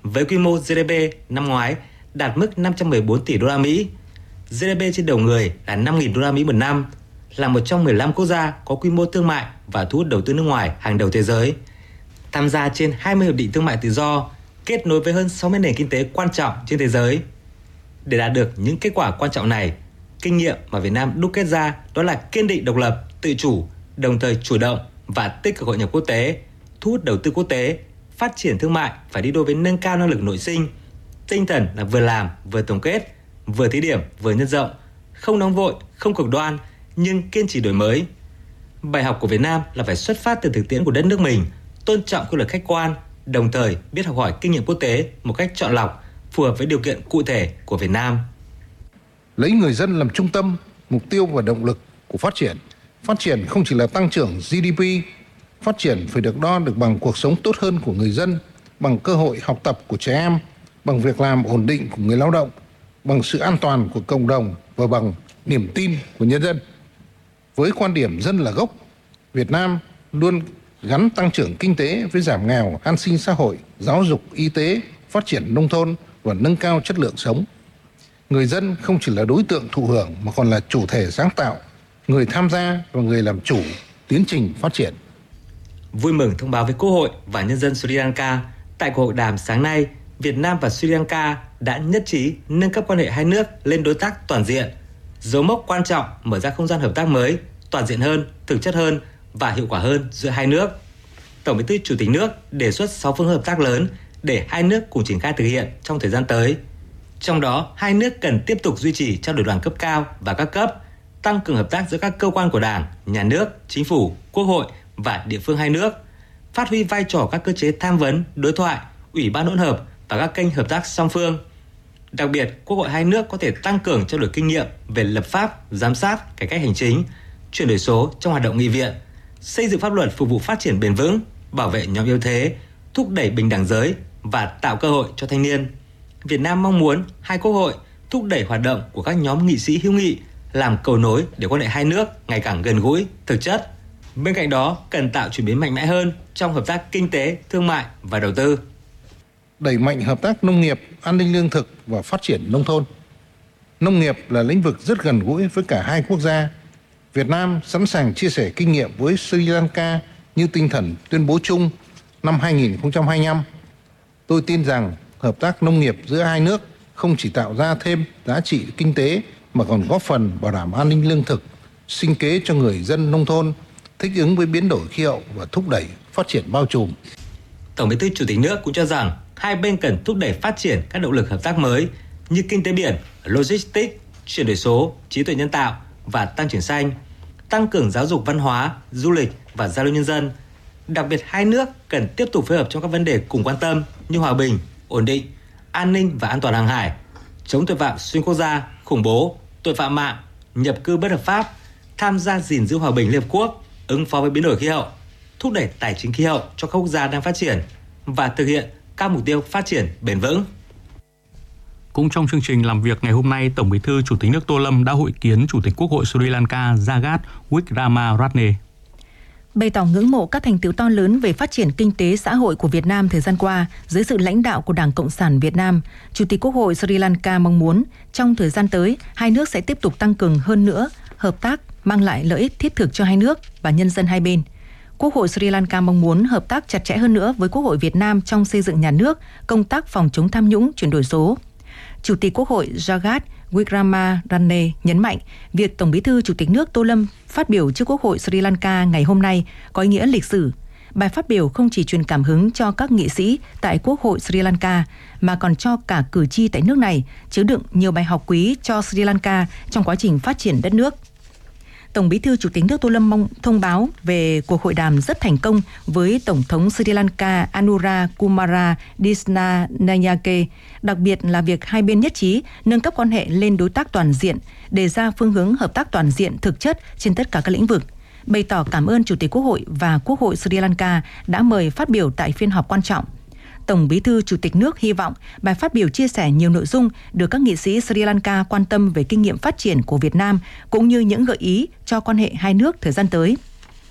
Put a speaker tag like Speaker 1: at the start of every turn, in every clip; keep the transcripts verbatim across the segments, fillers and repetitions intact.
Speaker 1: với quy mô giê đê pê năm ngoái đạt mức năm trăm mười bốn tỷ đô la Mỹ. giê đê pê trên đầu người là năm nghìn đô la Mỹ một năm, là một trong mười lăm quốc gia có quy mô thương mại và thu hút đầu tư nước ngoài hàng đầu thế giới. Tham gia trên hai mươi hiệp định thương mại tự do, kết nối với hơn sáu mươi nền kinh tế quan trọng trên thế giới. Để đạt được những kết quả quan trọng này, kinh nghiệm mà Việt Nam đúc kết ra đó là kiên định độc lập, tự chủ, đồng thời chủ động và tích cực hội nhập quốc tế, thu hút đầu tư quốc tế, phát triển thương mại phải đi đôi với nâng cao năng lực nội sinh. Tinh thần là vừa làm, vừa tổng kết, vừa thí điểm, vừa nhân rộng, không nóng vội, không cực đoan, nhưng kiên trì đổi mới. Bài học của Việt Nam là phải xuất phát từ thực tiễn của đất nước mình, tôn trọng quy luật khách quan, đồng thời biết học hỏi kinh nghiệm quốc tế một cách chọn lọc, phù hợp với điều kiện cụ thể của Việt Nam.
Speaker 2: Lấy người dân làm trung tâm, mục tiêu và động lực của phát triển. Phát triển không chỉ là tăng trưởng giê đê pê, phát triển phải được đo được bằng cuộc sống tốt hơn của người dân, bằng cơ hội học tập của trẻ em, bằng việc làm ổn định của người lao động, bằng sự an toàn của cộng đồng và bằng niềm tin của nhân dân. Với quan điểm dân là gốc, Việt Nam luôn gắn tăng trưởng kinh tế với giảm nghèo, an sinh xã hội, giáo dục, y tế, phát triển nông thôn và nâng cao chất lượng sống. Người dân không chỉ là đối tượng thụ hưởng mà còn là chủ thể sáng tạo, người tham gia và người làm chủ tiến trình phát triển.
Speaker 1: Vui mừng thông báo với Quốc hội và nhân dân Sri Lanka, tại cuộc hội đàm sáng nay, Việt Nam và Sri Lanka đã nhất trí nâng cấp quan hệ hai nước lên đối tác toàn diện, dấu mốc quan trọng mở ra không gian hợp tác mới, toàn diện hơn, thực chất hơn và hiệu quả hơn giữa hai nước. Tổng Bí thư Chủ tịch nước đề xuất sáu phương hướng hợp tác lớn để hai nước cùng triển khai thực hiện trong thời gian tới. Trong đó, hai nước cần tiếp tục duy trì trao đổi đoàn cấp cao và các cấp, tăng cường hợp tác giữa các cơ quan của Đảng, Nhà nước, Chính phủ, Quốc hội và địa phương hai nước, phát huy vai trò các cơ chế tham vấn, đối thoại, ủy ban hỗn hợp và các kênh hợp tác song phương. Đặc biệt, Quốc hội hai nước có thể tăng cường trao đổi kinh nghiệm về lập pháp, giám sát, cải cách hành chính, chuyển đổi số trong hoạt động nghị viện, xây dựng pháp luật phục vụ phát triển bền vững, bảo vệ nhóm yếu thế, thúc đẩy bình đẳng giới và tạo cơ hội cho thanh niên. Việt Nam mong muốn hai quốc hội thúc đẩy hoạt động của các nhóm nghị sĩ hữu nghị, làm cầu nối để quan hệ hai nước ngày càng gần gũi, thực chất. Bên cạnh đó, cần tạo chuyển biến mạnh mẽ hơn trong hợp tác kinh tế, thương mại và đầu tư.
Speaker 2: Đẩy mạnh hợp tác nông nghiệp, an ninh lương thực và phát triển nông thôn. Nông nghiệp là lĩnh vực rất gần gũi với cả hai quốc gia. Việt Nam sẵn sàng chia sẻ kinh nghiệm với Sri Lanka như tinh thần tuyên bố chung năm hai nghìn không trăm hai mươi lăm. Tôi tin rằng hợp tác nông nghiệp giữa hai nước không chỉ tạo ra thêm giá trị kinh tế mà còn góp phần bảo đảm an ninh lương thực, sinh kế cho người dân nông thôn, thích ứng với biến đổi khí hậu và thúc đẩy phát triển bao trùm.
Speaker 1: Tổng Bí thư Chủ tịch nước cũng cho rằng hai bên cần thúc đẩy phát triển các động lực hợp tác mới như kinh tế biển, logistics, chuyển đổi số, trí tuệ nhân tạo và tăng trưởng xanh, tăng cường giáo dục văn hóa, du lịch và giao lưu nhân dân. Đặc biệt, hai nước cần tiếp tục phối hợp trong các vấn đề cùng quan tâm như hòa bình, ổn định, an ninh và an toàn hàng hải, chống tội phạm xuyên quốc gia, khủng bố, tội phạm mạng, nhập cư bất hợp pháp, tham gia gìn giữ hòa bình Liên Hợp Quốc, ứng phó với biến đổi khí hậu, thúc đẩy tài chính khí hậu cho các quốc gia đang phát triển và thực hiện các mục tiêu phát triển bền vững.
Speaker 3: Cũng trong chương trình làm việc ngày hôm nay, Tổng Bí thư Chủ tịch nước Tô Lâm đã hội kiến Chủ tịch Quốc hội Sri Lanka Jagat Wickramaratne.
Speaker 4: Bày tỏ ngưỡng mộ các thành tựu to lớn về phát triển kinh tế xã hội của Việt Nam thời gian qua dưới sự lãnh đạo của Đảng Cộng sản Việt Nam, Chủ tịch Quốc hội Sri Lanka mong muốn trong thời gian tới, hai nước sẽ tiếp tục tăng cường hơn nữa hợp tác, mang lại lợi ích thiết thực cho hai nước và nhân dân hai bên. Quốc hội Sri Lanka mong muốn hợp tác chặt chẽ hơn nữa với Quốc hội Việt Nam trong xây dựng nhà nước, công tác phòng chống tham nhũng, chuyển đổi số. Chủ tịch Quốc hội Jagat Wickramaratne nhấn mạnh việc Tổng Bí thư Chủ tịch nước Tô Lâm phát biểu trước Quốc hội Sri Lanka ngày hôm nay có ý nghĩa lịch sử. Bài phát biểu không chỉ truyền cảm hứng cho các nghị sĩ tại Quốc hội Sri Lanka mà còn cho cả cử tri tại nước này, chứa đựng nhiều bài học quý cho Sri Lanka trong quá trình phát triển đất nước. Tổng Bí thư Chủ tịch nước Tô Lâm mong thông báo về cuộc hội đàm rất thành công với Tổng thống Sri Lanka Anura Kumara Dissanayake, đặc biệt là việc hai bên nhất trí nâng cấp quan hệ lên đối tác toàn diện, đề ra phương hướng hợp tác toàn diện thực chất trên tất cả các lĩnh vực. Bày tỏ cảm ơn Chủ tịch Quốc hội và Quốc hội Sri Lanka đã mời phát biểu tại phiên họp quan trọng. Tổng Bí thư Chủ tịch nước hy vọng bài phát biểu chia sẻ nhiều nội dung được các nghị sĩ Sri Lanka quan tâm về kinh nghiệm phát triển của Việt Nam cũng như những gợi ý cho quan hệ hai nước thời gian tới.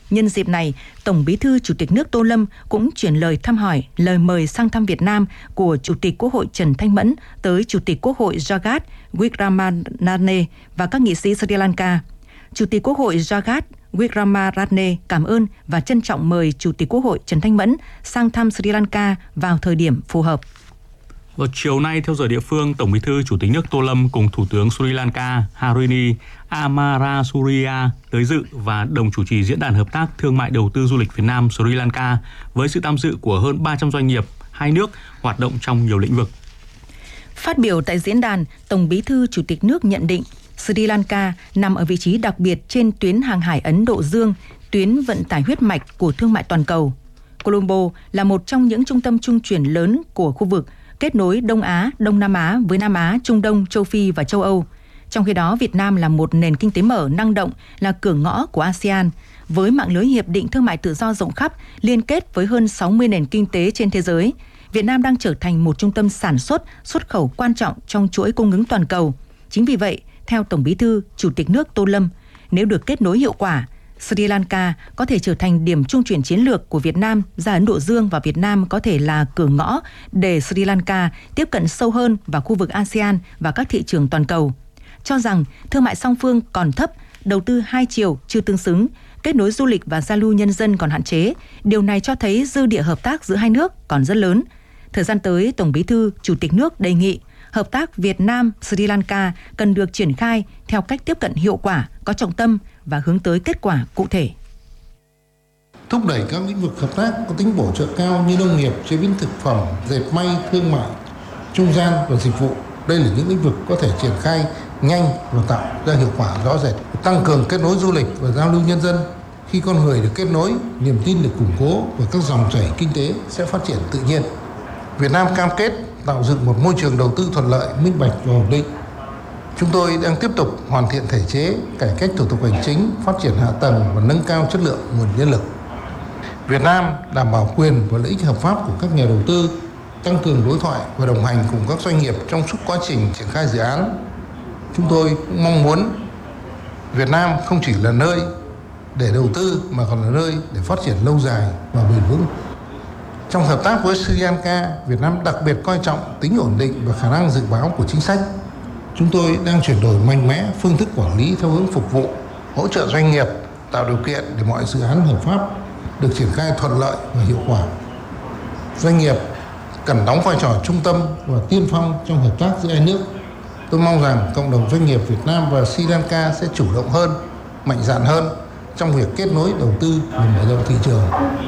Speaker 4: Nhân dịp này, Tổng Bí thư Chủ tịch nước Tô Lâm cũng chuyển lời thăm hỏi, lời mời sang thăm Việt Nam của Chủ tịch Quốc hội Trần Thanh Mẫn tới Chủ tịch Quốc hội Jagat Wickramaratne và các nghị sĩ Sri Lanka. Chủ tịch Quốc hội Jagat Wickramaratne cảm ơn và trân trọng mời Chủ tịch Quốc hội Trần Thanh Mẫn sang thăm Sri Lanka vào thời điểm phù hợp.
Speaker 3: Vào chiều nay, theo giờ địa phương, Tổng Bí thư Chủ tịch nước Tô Lâm cùng Thủ tướng Sri Lanka Harini Amarasuriya tới dự và đồng chủ trì diễn đàn hợp tác thương mại đầu tư du lịch Việt Nam Sri Lanka với sự tham dự của hơn ba trăm doanh nghiệp hai nước hoạt động trong nhiều lĩnh vực.
Speaker 4: Phát biểu tại diễn đàn, Tổng Bí thư Chủ tịch nước nhận định Sri Lanka nằm ở vị trí đặc biệt trên tuyến hàng hải Ấn Độ Dương, tuyến vận tải huyết mạch của thương mại toàn cầu. Colombo là một trong những trung tâm trung chuyển lớn của khu vực, kết nối Đông Á, Đông Nam Á với Nam Á, Trung Đông, Châu Phi và châu Âu. Trong khi đó, Việt Nam là một nền kinh tế mở, năng động, là cửa ngõ của a sê an, với mạng lưới hiệp định thương mại tự do rộng khắp, liên kết với hơn sáu mươi nền kinh tế trên thế giới. Việt Nam đang trở thành một trung tâm sản xuất, xuất khẩu quan trọng trong chuỗi cung ứng toàn cầu. Chính vì vậy, theo Tổng Bí thư Chủ tịch nước Tô Lâm, nếu được kết nối hiệu quả, Sri Lanka có thể trở thành điểm trung chuyển chiến lược của Việt Nam ra Ấn Độ Dương và Việt Nam có thể là cửa ngõ để Sri Lanka tiếp cận sâu hơn vào khu vực a sê an và các thị trường toàn cầu. Cho rằng thương mại song phương còn thấp, đầu tư hai chiều chưa tương xứng, kết nối du lịch và giao lưu nhân dân còn hạn chế. Điều này cho thấy dư địa hợp tác giữa hai nước còn rất lớn. Thời gian tới, Tổng Bí thư Chủ tịch nước đề nghị hợp tác Việt Nam-Sri Lanka cần được triển khai theo cách tiếp cận hiệu quả, có trọng tâm và hướng tới kết quả cụ thể.
Speaker 2: Thúc đẩy các lĩnh vực hợp tác có tính bổ trợ cao như nông nghiệp, chế biến thực phẩm, dệt may, thương mại, trung gian và dịch vụ. Đây là những lĩnh vực có thể triển khai nhanh và tạo ra hiệu quả rõ rệt. Tăng cường kết nối du lịch và giao lưu nhân dân. Khi con người được kết nối, niềm tin được củng cố và các dòng chảy kinh tế sẽ phát triển tự nhiên. Việt Nam cam kết tạo dựng một môi trường đầu tư thuận lợi, minh bạch và ổn định. Chúng tôi đang tiếp tục hoàn thiện thể chế, cải cách thủ tục hành chính, phát triển hạ tầng và nâng cao chất lượng nguồn nhân lực. Việt Nam đảm bảo quyền và lợi ích hợp pháp của các nhà đầu tư, tăng cường đối thoại và đồng hành cùng các doanh nghiệp trong suốt quá trình triển khai dự án. Chúng tôi cũng mong muốn Việt Nam không chỉ là nơi để đầu tư mà còn là nơi để phát triển lâu dài và bền vững. Trong hợp tác với Sri Lanka, Việt Nam đặc biệt coi trọng tính ổn định và khả năng dự báo của chính sách. Chúng tôi đang chuyển đổi mạnh mẽ phương thức quản lý theo hướng phục vụ, hỗ trợ doanh nghiệp, tạo điều kiện để mọi dự án hợp pháp được triển khai thuận lợi và hiệu quả. Doanh nghiệp cần đóng vai trò trung tâm và tiên phong trong hợp tác giữa hai nước. Tôi mong rằng cộng đồng doanh nghiệp Việt Nam và Sri Lanka sẽ chủ động hơn, mạnh dạn hơn trong việc kết nối đầu tư và mở rộng thị trường.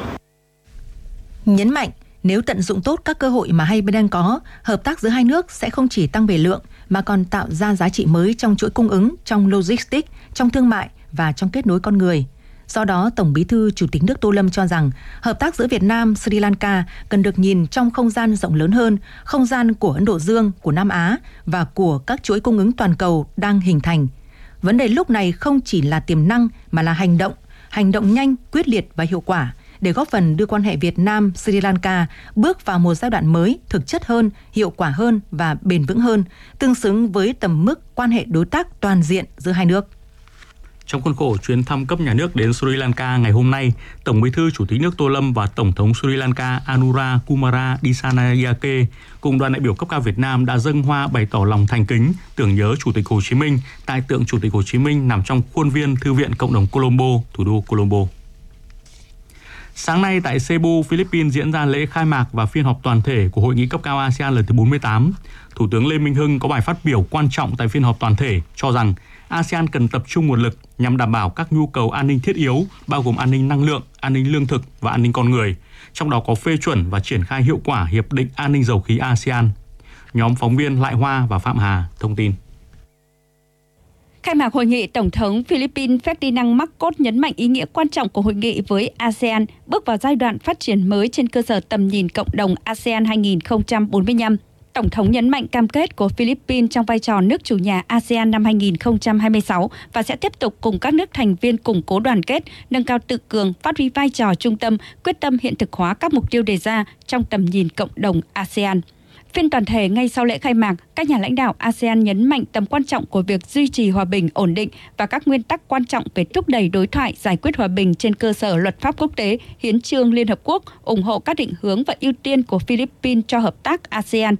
Speaker 4: Nhấn mạnh, nếu tận dụng tốt các cơ hội mà hai bên đang có, hợp tác giữa hai nước sẽ không chỉ tăng về lượng mà còn tạo ra giá trị mới trong chuỗi cung ứng, trong logistics, trong thương mại và trong kết nối con người. Do đó, Tổng Bí thư Chủ tịch nước Tô Lâm cho rằng hợp tác giữa Việt Nam, Sri Lanka cần được nhìn trong không gian rộng lớn hơn, không gian của Ấn Độ Dương, của Nam Á và của các chuỗi cung ứng toàn cầu đang hình thành. Vấn đề lúc này không chỉ là tiềm năng mà là hành động, hành động nhanh, quyết liệt và hiệu quả để góp phần đưa quan hệ Việt Nam Sri Lanka bước vào một giai đoạn mới, thực chất hơn, hiệu quả hơn và bền vững hơn, tương xứng với tầm mức quan hệ đối tác toàn diện giữa hai nước.
Speaker 3: Trong khuôn khổ chuyến thăm cấp nhà nước đến Sri Lanka ngày hôm nay, Tổng Bí thư Chủ tịch nước Tô Lâm và Tổng thống Sri Lanka Anura Kumara Dissanayake cùng đoàn đại biểu cấp cao Việt Nam đã dâng hoa bày tỏ lòng thành kính tưởng nhớ Chủ tịch Hồ Chí Minh tại tượng Chủ tịch Hồ Chí Minh nằm trong khuôn viên Thư viện Cộng đồng Colombo, thủ đô Colombo. Sáng nay tại Cebu, Philippines diễn ra lễ khai mạc và phiên họp toàn thể của Hội nghị cấp cao a sê an lần thứ bốn mươi tám. Thủ tướng Lê Minh Hưng có bài phát biểu quan trọng tại phiên họp toàn thể cho rằng a sê an cần tập trung nguồn lực nhằm đảm bảo các nhu cầu an ninh thiết yếu, bao gồm an ninh năng lượng, an ninh lương thực và an ninh con người, trong đó có phê chuẩn và triển khai hiệu quả Hiệp định An ninh dầu khí a sê an. Nhóm phóng viên Lại Hoa và Phạm Hà thông tin.
Speaker 5: Khai mạc hội nghị, Tổng thống Philippines Ferdinand Marcos nhấn mạnh ý nghĩa quan trọng của hội nghị với a sê an bước vào giai đoạn phát triển mới trên cơ sở tầm nhìn cộng đồng a sê an hai không bốn lăm. Tổng thống nhấn mạnh cam kết của Philippines trong vai trò nước chủ nhà a sê an năm hai không hai sáu và sẽ tiếp tục cùng các nước thành viên củng cố đoàn kết, nâng cao tự cường, phát huy vai trò trung tâm, quyết tâm hiện thực hóa các mục tiêu đề ra trong tầm nhìn cộng đồng a sê an. Phiên toàn thể ngay sau lễ khai mạc, các nhà lãnh đạo a sê an nhấn mạnh tầm quan trọng của việc duy trì hòa bình, ổn định và các nguyên tắc quan trọng về thúc đẩy đối thoại, giải quyết hòa bình trên cơ sở luật pháp quốc tế, hiến chương Liên Hợp Quốc, ủng hộ các định hướng và ưu tiên của Philippines cho hợp tác a sê an